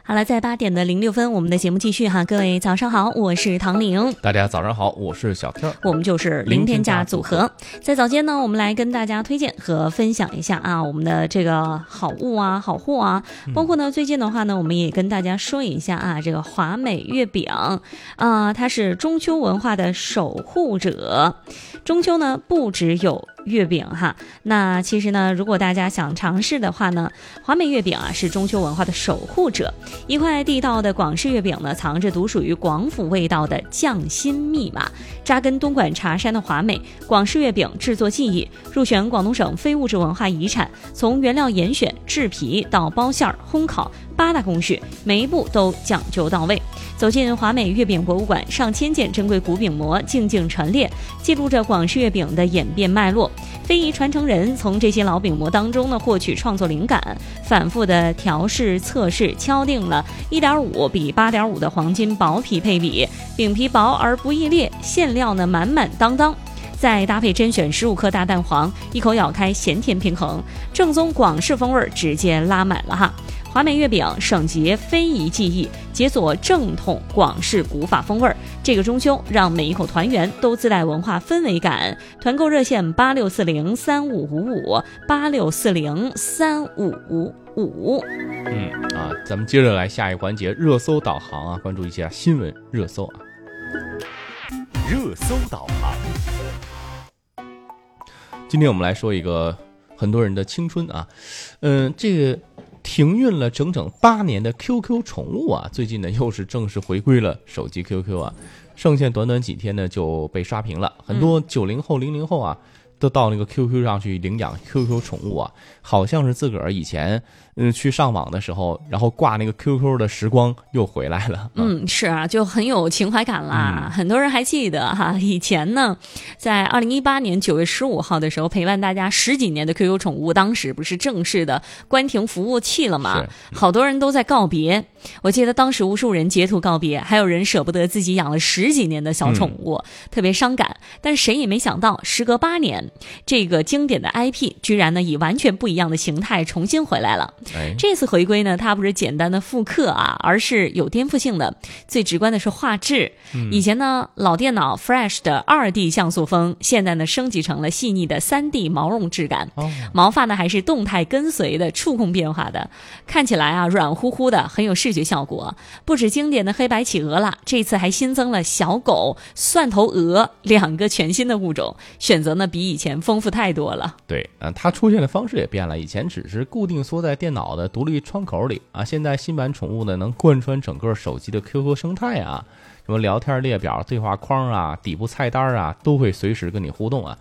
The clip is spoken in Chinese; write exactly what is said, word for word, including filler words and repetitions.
好了，在八点的零六分，我们的节目继续哈。各位早上好，我是唐玲。 大家早上好，我是小天。 我们就是零添加组合。在早间呢，我们来跟大家推荐和分享一下啊，我们的这个好物啊、好货啊，包括呢最近的话呢，我们也跟大家说一下啊，这个华美月饼啊、呃，它是中秋文化的守护者。中秋呢，不只有月饼哈，那其实呢，如果大家想尝试的话呢，华美月饼啊是中秋文化的守护者。一块地道的广式月饼呢，藏着独属于广府味道的匠心密码。扎根东莞茶山的华美广式月饼制作技艺入选广东省非物质文化遗产，从原料严选、制皮到包馅、烘烤八大工序，每一步都讲究到位。走进华美月饼博物馆，上千件珍贵古饼模静静陈列，记录着广式月饼的演变脉络。非遗传承人从这些老饼模当中呢获取创作灵感，反复的调试测试，敲定了 一点五 比 八点五 的黄金薄皮配比，饼皮薄而不易裂，馅料呢满满当当，再搭配甄选十五克大蛋黄，一口咬开咸甜平衡，正宗广式风味直接拉满了哈。华美月饼省集非遗技艺，解锁正统广式古法风味。这个中秋，让每一口团圆都自带文化氛围感。团购热线八六四零三五五五八六四零三五五五。 嗯啊，咱们接着来下一个环节，热搜导航啊，关注一下新闻热搜啊。 热搜导航。 今天我们来说一个很多人的青春啊，嗯、呃，这个。停运了整整八年的 Q Q 宠物啊，最近呢又是正式回归了手机 Q Q 啊，剩下短短几天呢就被刷屏了，很多九零后、零零后啊都到那个 Q Q 上去领养 Q Q 宠物啊，好像是自个儿以前嗯去上网的时候，然后挂那个 Q Q 的时光又回来了。 嗯，是啊，就很有情怀感啦。嗯、很多人还记得哈，以前呢，在二零一八年九月十五号的时候，陪伴大家十几年的 Q Q 宠物，当时不是正式的关停服务器了吗？好多人都在告别。我记得当时无数人截图告别，还有人舍不得自己养了十几年的小宠物，嗯、特别伤感。但谁也没想到，时隔八年，这个经典的 I P 居然呢以完全不一样的形态重新回来了。哎、这次回归呢，它不是简单的复刻啊，而是有颠覆性的。最直观的是画质，嗯、以前呢老电脑 Fresh 的 二 D 像素风，现在呢升级成了细腻的 三 D 毛绒质感，哦、毛发呢还是动态跟随的触控变化的，看起来啊软乎乎的，很有视觉效果。不止经典的黑白企鹅啦，这次还新增了小狗、蒜头鹅两个全新的物种，选择呢比以前丰富太多了。 对，啊，它出现的方式也变了，以前只是固定缩在电脑的独立窗口里啊，现在新版宠物呢能贯穿整个手机的 Q Q 生态啊，什么聊天列表、对话框啊、底部菜单啊，都会随时跟你互动啊。